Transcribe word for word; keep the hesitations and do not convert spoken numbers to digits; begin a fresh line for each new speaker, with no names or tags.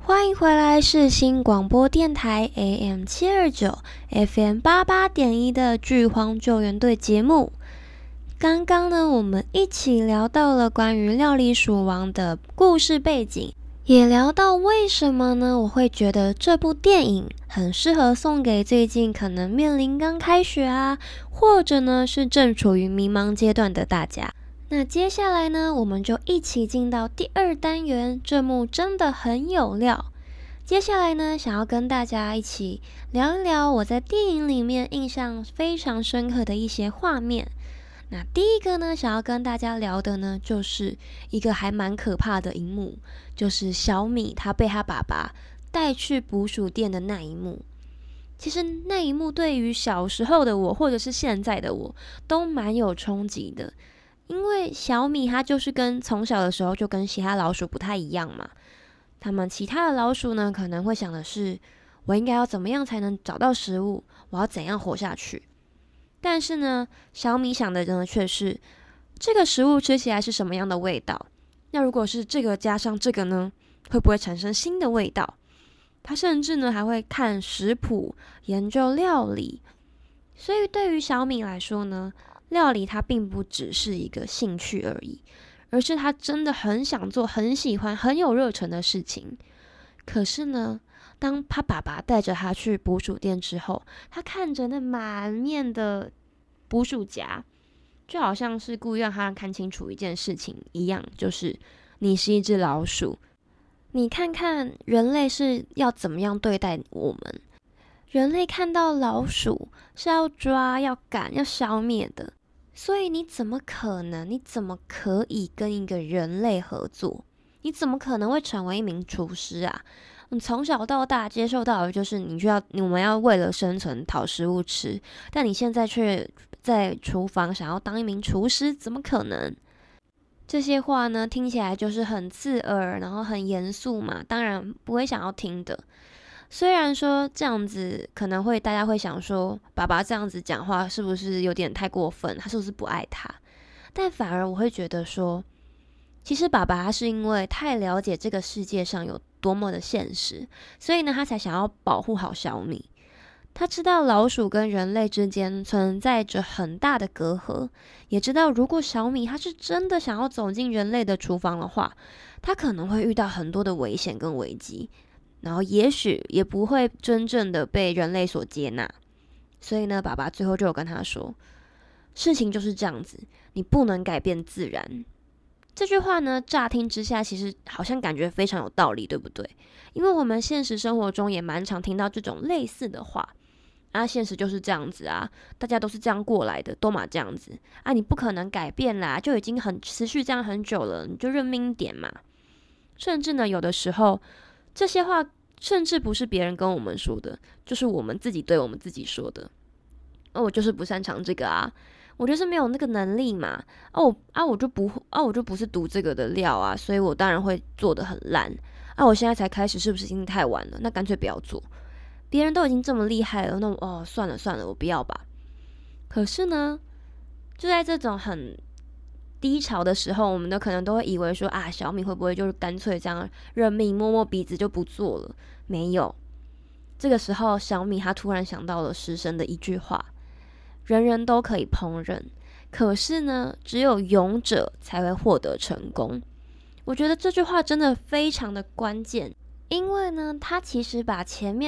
欢迎回来世新广播电台 A M 七二九 F M 八八点一的剧荒救援队节目。刚刚呢，我们一起聊到了关于料理鼠王的故事背景，也聊到为什么呢我会觉得这部电影很适合送给最近可能面临刚开学啊，或者呢是正处于迷茫阶段的大家。那接下来呢，我们就一起进到第二单元，这幕真的很有料。接下来呢，想要跟大家一起聊一聊我在电影里面印象非常深刻的一些画面。那第一个呢，想要跟大家聊的呢，就是一个还蛮可怕的一幕，就是小米他被他爸爸带去捕鼠店的那一幕。其实那一幕对于小时候的我，或者是现在的我，都蛮有冲击的。因为小米它就是跟从小的时候就跟其他老鼠不太一样嘛，他们其他的老鼠呢可能会想的是，我应该要怎么样才能找到食物，我要怎样活下去。但是呢，小米想的呢却是，这个食物吃起来是什么样的味道，那如果是这个加上这个呢，会不会产生新的味道。他甚至呢还会看食谱，研究料理。所以对于小米来说呢，料理它并不只是一个兴趣而已，而是他真的很想做、很喜欢、很有热忱的事情。可是呢，当他爸爸带着他去捕鼠店之后，他看着那满面的捕鼠夹，就好像是故意让他看清楚一件事情一样，就是你是一只老鼠。你看看人类是要怎么样对待我们，人类看到老鼠是要抓、要赶、要消灭的。所以你怎么可能？你怎么可以跟一个人类合作？你怎么可能会成为一名厨师啊？你从小到大接受到的就是你就要我们要为了生存讨食物吃，但你现在却在厨房想要当一名厨师，怎么可能？这些话呢，听起来就是很刺耳，然后很严肃嘛，当然不会想要听的。虽然说这样子可能会大家会想说，爸爸这样子讲话是不是有点太过分，他是不是不爱他？但反而我会觉得说，其实爸爸他是因为太了解这个世界上有多么的现实，所以呢他才想要保护好小米。他知道老鼠跟人类之间存在着很大的隔阂，也知道如果小米他是真的想要走进人类的厨房的话，他可能会遇到很多的危险跟危机，然后也许也不会真正的被人类所接纳。所以呢，爸爸最后就有跟他说，事情就是这样子，你不能改变自然。这句话呢，乍听之下其实好像感觉非常有道理，对不对？因为我们现实生活中也蛮常听到这种类似的话啊，现实就是这样子啊，大家都是这样过来的，都嘛这样子啊，你不可能改变啦，就已经很持续这样很久了，你就认命一点嘛。甚至呢，有的时候这些话甚至不是别人跟我们说的，就是我们自己对我们自己说的。哦，我就是不擅长这个啊，我就是没有那个能力嘛。哦啊，我就不啊，我就不是读这个的料啊，所以我当然会做得很烂啊。我现在才开始，是不是已经太晚了？那干脆不要做。别人都已经这么厉害了，那我哦算了算了，我不要吧。可是呢，就在这种很低潮的时候，我们都可能都会以为说啊，小米会不会就是干脆这样认命，摸摸鼻子就不做了？没有，这个时候小米他突然想到了师生的一句话：人人都可以烹饪，可是呢，只有勇者才会获得成功。我觉得这句话真的非常的关键，因为呢，他其实把前面